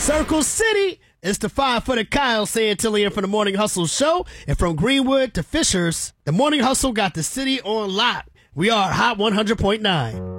Circle City. It's the 5-footed Kyle Santillian from the Morning Hustle Show. And from Greenwood to Fishers, the Morning Hustle got the city on lock. We are Hot 100.9.